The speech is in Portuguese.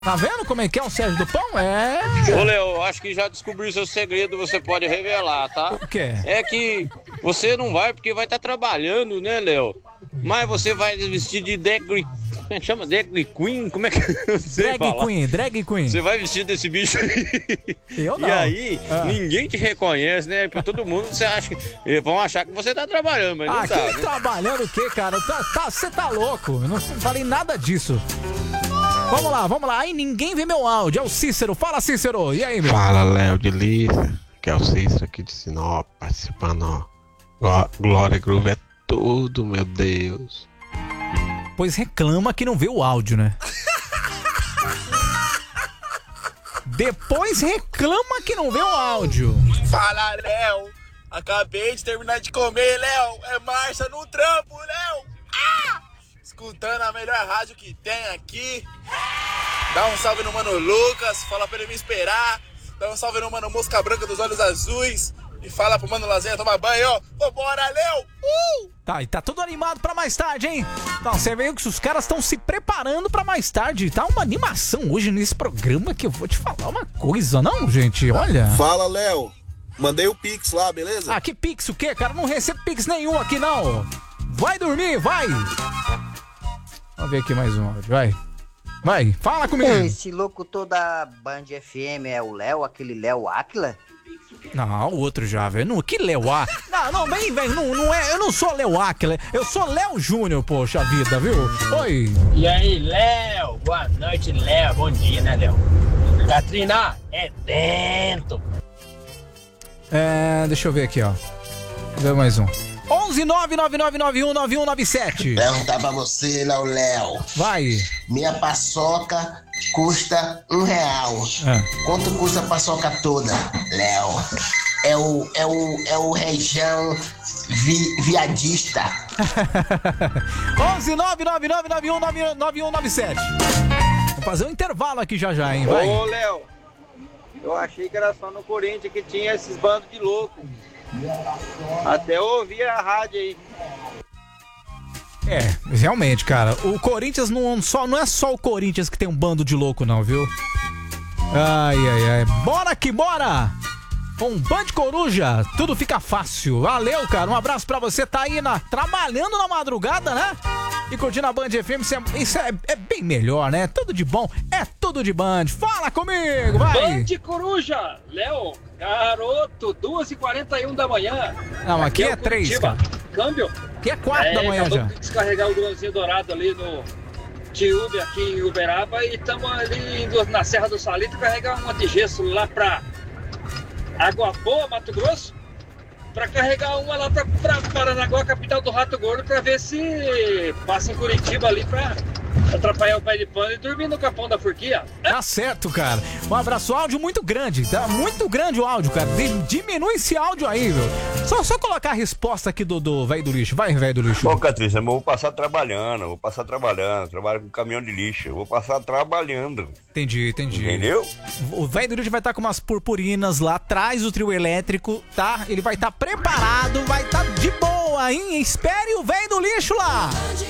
Tá vendo como é que é o Sérgio do Pão? É. Ô, Léo, acho que já descobri seu segredo, você pode revelar, tá? O quê? É que você não vai porque vai estar trabalhando, né, Léo? Mas você vai vestir de drag... Como é que chama? Drag Queen? Como é que... Não sei falar. Drag Queen. Você vai vestir desse bicho aí. Eu não. E aí, ninguém te reconhece, né? Porque todo mundo você acha que... vão achar que você tá trabalhando, mas não tá, que né? trabalhando o quê, cara? Você tá louco. Eu não falei nada disso. Vamos lá. Aí ninguém vê meu áudio. É o Cícero. Fala, Cícero. E aí, meu? Fala, Léo de Lisa, que é o Cícero aqui de Sinop, participando, ó. Glória Groove é tudo, meu Deus. Pois reclama que não vê o áudio, né? Depois reclama que não vê o áudio. Fala, Léo. Acabei de terminar de comer, Léo. É marcha no trampo, Léo. Escutando a melhor rádio que tem aqui. Dá um salve no Mano Lucas. Fala pra ele me esperar. Dá um salve no Mano Mosca Branca dos Olhos Azuis. E fala pro Mano Lasanha tomar banho, ó. Vambora, Léo. Tá, e tá tudo animado pra mais tarde, hein? Não, você vê que os caras estão se preparando pra mais tarde. Tá uma animação hoje nesse programa que eu vou te falar uma coisa, não, gente? Olha. Fala, Léo. Mandei o Pix lá, beleza? Ah, que Pix o quê, cara? Não recebo Pix nenhum aqui, não. Vai dormir, vai. Vamos ver aqui mais um áudio, vai, fala comigo. Esse locutor da Band FM é o Léo, aquele Léo Áquila? Não, o outro já, velho. Que Léo Áquila? Não, bem, velho, não é, eu não sou Léo Áquila, eu sou Léo Júnior, poxa vida, viu? Oi. E aí, Léo? Boa noite, Léo. Bom dia, né, Léo? Katrina, é dentro. Deixa eu ver aqui, ó. Vou ver mais um. 11999919197. Perguntar pra você, Léo. Vai. Minha paçoca custa R$1. Quanto custa a paçoca toda, Léo? É o região viadista. 11999919197. Vou fazer um intervalo aqui já, hein? Vai. Ô, Léo, eu achei que era só no Corinthians que tinha esses bandos de louco. Até ouvir a rádio aí. Realmente, cara. O Corinthians não é só o Corinthians que tem um bando de louco, não, viu? Ai. Bora que bora! Com Band Coruja, tudo fica fácil. Valeu, cara. Um abraço pra você. Tá aí trabalhando na madrugada, né? E curtindo a Band FM. Isso é bem melhor, né? Tudo de bom. É tudo de Band. Fala comigo, vai! Band Coruja, Léo, garoto, 2h41 da manhã. Não, aqui é 3, cara. Câmbio? Aqui é 4 da manhã já. De descarregar o grãozinho dourado ali no Tiúbe, aqui em Uberaba. E estamos ali indo na Serra do Salito carregar uma de gesso lá pra Água Boa, Mato Grosso, para carregar uma lá para Paranaguá, capital do Rato Gordo, para ver se passa em Curitiba ali para atrapalhar o pé de pano e dormir no capão da Furquia. Tá certo, cara. Um abraço, áudio muito grande, tá muito grande o áudio, cara. Diminui esse áudio aí, viu? Só colocar a resposta aqui do velho do lixo. Vai, velho do lixo. Bom, Catriça, eu vou passar trabalhando, trabalho com caminhão de lixo, eu vou passar trabalhando. Entendi. Entendeu? O velho do lixo vai estar com umas purpurinas lá atrás do trio elétrico, tá? Ele vai estar preparado, vai estar de boa, hein? Espere o velho do lixo lá.